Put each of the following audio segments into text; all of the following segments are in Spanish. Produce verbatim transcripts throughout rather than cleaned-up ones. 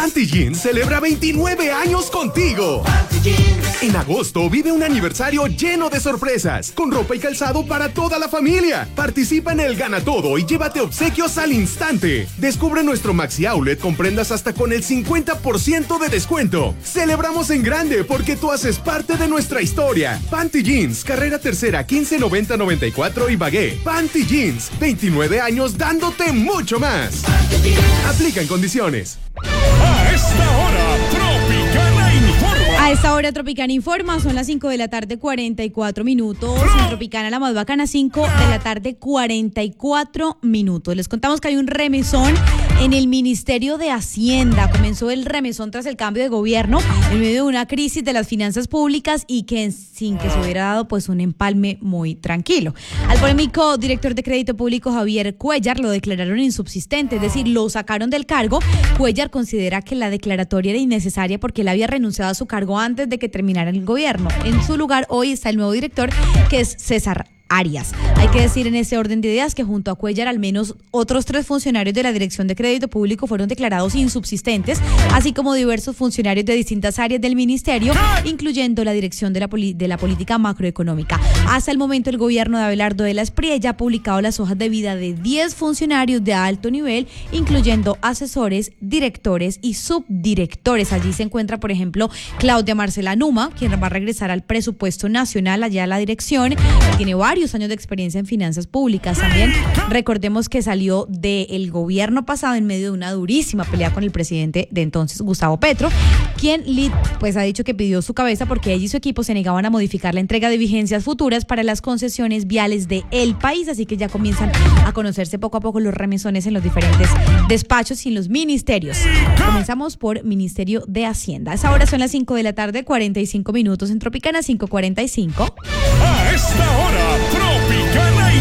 Panty Jeans celebra veintinueve años contigo. Panty Jeans. En agosto vive un aniversario lleno de sorpresas, con ropa y calzado para toda la familia. Participa en el Gana Todo y llévate obsequios al instante. Descubre nuestro Maxi Outlet con prendas hasta con el cincuenta por ciento de descuento. Celebramos en grande porque tú haces parte de nuestra historia. Panty Jeans, carrera tercera, quince noventa noventa y cuatro y Bagué. Panty Jeans, veintinueve años dándote mucho más. Aplican condiciones. A esta hora, Tropicana Informa. A esta hora, Tropicana Informa, son las cinco de la tarde, cuarenta y cuatro minutos. En Tropicana, la más bacana, cinco de la tarde, cuarenta y cuatro minutos. Les contamos que hay un remesón en el Ministerio de Hacienda. Comenzó el remesón tras el cambio de gobierno en medio de una crisis de las finanzas públicas y que sin que se hubiera dado pues un empalme muy tranquilo. Al polémico director de Crédito Público Javier Cuellar lo declararon insubsistente, es decir, lo sacaron del cargo. Cuellar considera que la declaratoria era innecesaria porque él había renunciado a su cargo antes de que terminara el gobierno. En su lugar hoy está el nuevo director, que es César Arias. Hay que decir en ese orden de ideas que junto a Cuellar al menos otros tres funcionarios de la Dirección de Crédito Público fueron declarados insubsistentes, así como diversos funcionarios de distintas áreas del ministerio, incluyendo la Dirección de la, Poli- de la Política Macroeconómica. Hasta el momento el gobierno de Abelardo de la Espriella ya ha publicado las hojas de vida de diez funcionarios de alto nivel, incluyendo asesores, directores y subdirectores. Allí se encuentra, por ejemplo, Claudia Marcela Numa, quien va a regresar al presupuesto nacional, allá a la dirección, tiene varios años de experiencia en finanzas públicas. También recordemos que salió del gobierno pasado en medio de una durísima pelea con el presidente de entonces, Gustavo Petro, quien pues ha dicho que pidió su cabeza porque ella y su equipo se negaban a modificar la entrega de vigencias futuras para las concesiones viales del país, así que ya comienzan a conocerse poco a poco los remesones en los diferentes despachos y en los ministerios. Comenzamos por Ministerio de Hacienda. A esa hora son las cinco de la tarde, cuarenta y cinco minutos en Tropicana, cinco cuarenta y cinco. A esta hora, Tropicana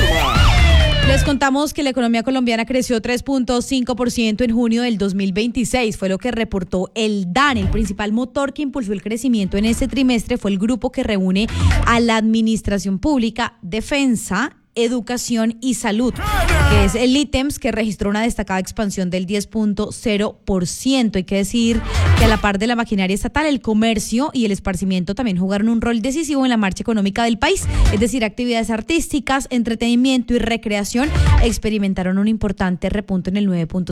Informa. Les contamos que la economía colombiana creció tres punto cinco por ciento en junio del dos mil veintiséis. Fue lo que reportó el D A N. El principal motor que impulsó el crecimiento en este trimestre fue el grupo que reúne a la Administración Pública, Defensa, Educación y Salud, que es el ítems, que registró una destacada expansión del diez punto cero por ciento. Hay que decir que a la par de la maquinaria estatal, el comercio y el esparcimiento también jugaron un rol decisivo en la marcha económica del país, es decir, actividades artísticas, entretenimiento y recreación experimentaron un importante repunte en el nueve punto